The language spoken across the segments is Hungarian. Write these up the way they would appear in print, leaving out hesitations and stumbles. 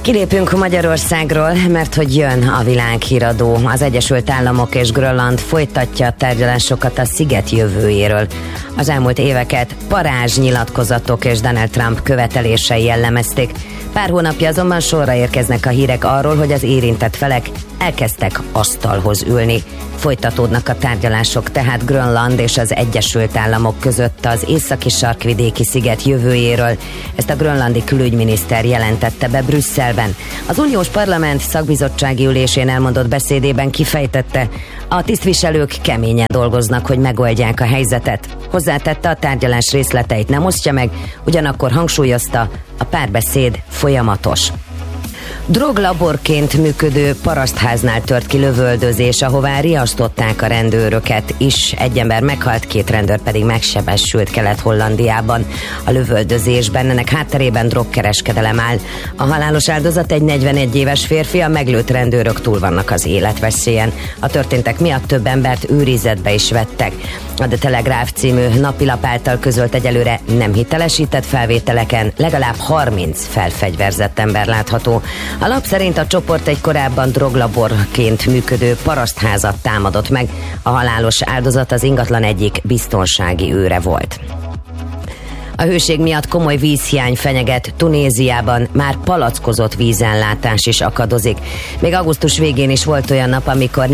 Kilépünk Magyarországról, mert hogy jön a világhíradó. Az Egyesült Államok és Grönland folytatja a tárgyalásokat a sziget jövőjéről. Az elmúlt éveket parázs nyilatkozatok és Donald Trump követelései jellemezték. Pár hónapja azonban sorra érkeznek a hírek arról, hogy az érintett felek elkezdtek asztalhoz ülni. Folytatódnak a tárgyalások tehát Grönland és az Egyesült Államok között az északi sarkvidéki sziget jövőjéről. Ezt a grönlandi külügyminiszter jelentette be Brüsszelben. Az uniós parlament szakbizottsági ülésén elmondott beszédében kifejtette, a tisztviselők keményen dolgoznak, hogy megoldják a helyzetet. Hozzátette, a tárgyalás részleteit nem osztja meg, ugyanakkor hangsúlyozta, a párbeszéd folyamatos. Droglaborként működő parasztháznál tört ki lövöldözés, ahová riasztották a rendőröket is. Egy ember meghalt, 2 rendőr pedig megsebesült Kelet-Hollandiában. A lövöldözésben ennek hátterében drogkereskedelem áll. A halálos áldozat egy 41 éves férfi, a meglőtt rendőrök túl vannak az életveszélyen. A történtek miatt több embert őrizetbe is vettek. A The Telegraph című napilap által közölt egyelőre nem hitelesített felvételeken legalább 30 felfegyverzett ember látható. A lap szerint a csoport egy korábban droglaborként működő parasztházat támadott meg. A halálos áldozat az ingatlan egyik biztonsági őre volt. A hőség miatt komoly vízhiány fenyeget Tunéziában, már palackozott vízellátás is akadozik. Még augusztus végén is volt olyan nap, amikor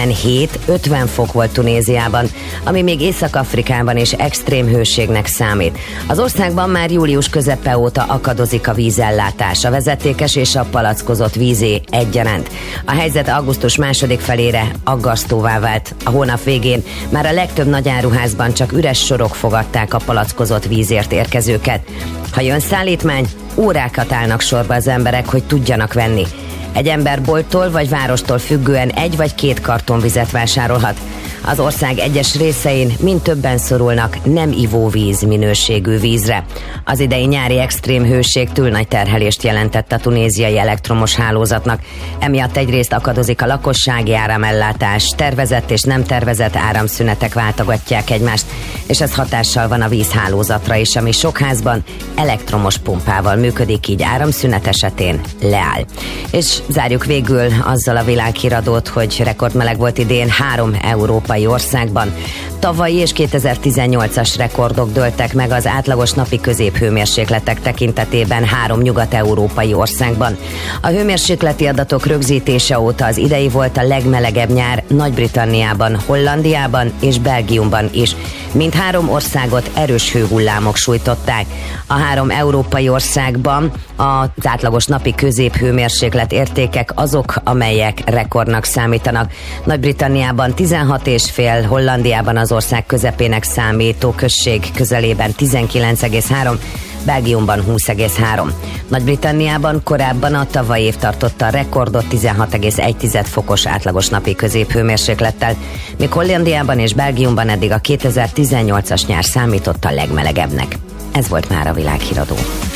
47-50 fok volt Tunéziában, ami még Észak-Afrikában is extrém hőségnek számít. Az országban már július közepe óta akadozik a vízellátás, a vezetékes és a palackozott vízé egyaránt. A helyzet augusztus második felére aggasztóvá vált. A hónap végén már a legtöbb nagyáruházban csak üres sorok fogadták a palackozott vízért érkezőket. Ha jön szállítmány, órákat állnak sorba az emberek, hogy tudjanak venni. Egy ember bolttól vagy várostól függően 1 vagy 2 kartonvizet vásárolhat. Az ország egyes részein mind többen szorulnak nem ivóvíz minőségű vízre. Az idei nyári extrém hőség túl nagy terhelést jelentett a tunéziai elektromos hálózatnak. Emiatt egyrészt akadozik a lakossági áramellátás, tervezett és nem tervezett áramszünetek váltogatják egymást, és ez hatással van a vízhálózatra is, ami sok házban elektromos pumpával működik, így áramszünet esetén leáll. És zárjuk végül azzal a világhíradót, hogy rekordmeleg volt idén 3 európai országban. Tavalyi és 2018-as rekordok dőltek meg az átlagos napi középhőmérsékletek tekintetében 3 nyugat-európai országban. A hőmérsékleti adatok rögzítése óta az idei volt a legmelegebb nyár Nagy-Britanniában, Hollandiában és Belgiumban is. Mindhárom országot erős hőhullámok sújtották. A 3 európai országban az átlagos napi középhőmérséklet értékek azok, amelyek rekordnak számítanak. Nagy-Britanniában 16,5, Hollandiában az ország közepének számító község közelében 19,3, Belgiumban 20,3. Nagy-Britanniában korábban a tavalyi év tartotta a rekordot 16,1 fokos átlagos napi középhőmérséklettel, míg Hollandiában és Belgiumban eddig a 2018-as nyár számított a legmelegebbnek. Ez volt már a világhíradó.